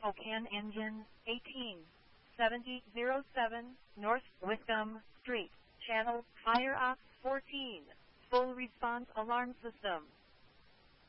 Spokane engine, 187007, North Wickham Street, Channel, Fire Ops 14, full response alarm system.